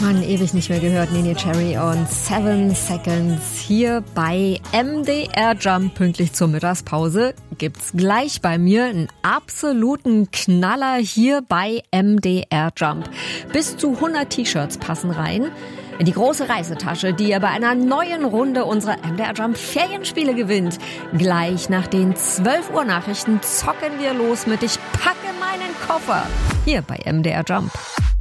Mann, ewig nicht mehr gehört. Nene Cherry und 7 Seconds hier bei MDR Jump. Pünktlich zur Mittagspause gibt's gleich bei mir einen absoluten Knaller hier bei MDR Jump. Bis zu 100 T-Shirts passen rein in die große Reisetasche, die ihr bei einer neuen Runde unserer MDR Jump Ferienspiele gewinnt. Gleich nach den 12 Uhr Nachrichten zocken wir los mit Ich packe meinen Koffer hier bei MDR Jump.